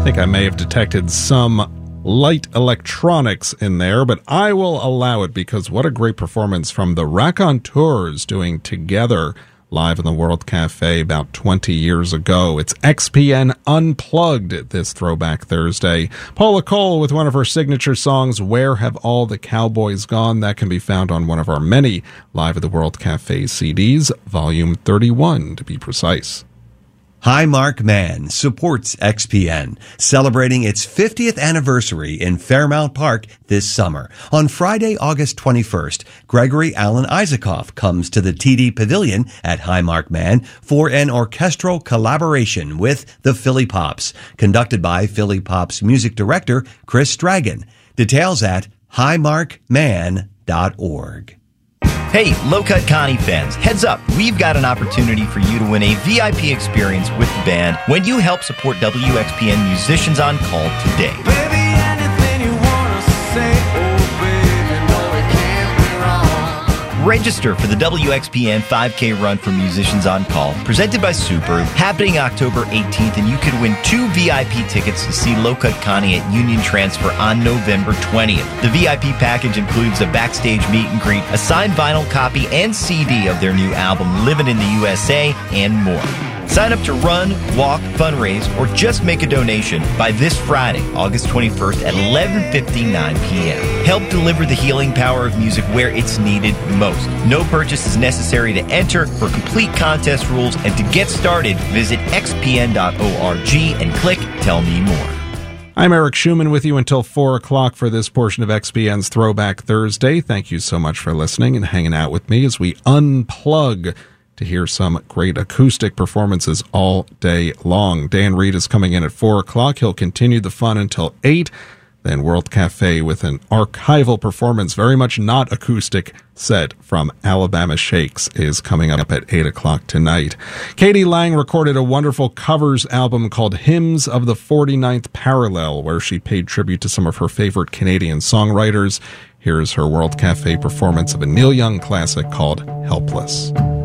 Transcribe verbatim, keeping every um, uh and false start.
I think I may have detected some light electronics in there, but I will allow it because what a great performance from the Raconteurs doing Together live in the World Cafe about twenty years ago. It's X P N Unplugged this Throwback Thursday. Paula Cole with one of her signature songs, Where Have All the Cowboys Gone? That can be found on one of our many Live at the World Cafe C Ds, volume thirty-one to be precise. Highmark Man supports X P N, celebrating its fiftieth anniversary in Fairmount Park this summer. On Friday, August twenty-first, Gregory Alan Isaacoff comes to the T D Pavilion at Highmark Man for an orchestral collaboration with the Philly Pops, conducted by Philly Pops music director Chris Stragan. Details at highmark man dot org. Hey, Low Cut Connie fans, heads up, we've got an opportunity for you to win a V I P experience with the band when you help support W X P N Musicians on Call today. Baby, anything you wanna say, oh baby, no, it can't be wrong. Register for the W X P N five K Run for Musicians on Call, presented by Subaru, happening October eighteenth, and you could win two V I P tickets to see Low Cut Connie at Union Transfer on November twentieth. The V I P package includes a backstage meet and greet, a signed vinyl copy and C D of their new album, Living in the U S A, and more. Sign up to run, walk, fundraise, or just make a donation by this Friday, August twenty-first at eleven fifty-nine p.m. Help deliver the healing power of music where it's needed most. No purchase is necessary to enter. For complete contest rules and to get started, visit x p n dot org and click Tell Me More. I'm Eric Schumann with you until four o'clock for this portion of X P N's Throwback Thursday. Thank you so much for listening and hanging out with me as we unplug to hear some great acoustic performances all day long. Dan Reed is coming in at four o'clock. He'll continue the fun until eight. Then World Cafe with an archival performance, very much not acoustic, set from Alabama Shakes is coming up at eight o'clock tonight. Katie Lang recorded a wonderful covers album called Hymns of the forty-ninth Parallel, where she paid tribute to some of her favorite Canadian songwriters. Here's her World Cafe performance of a Neil Young classic called Helpless.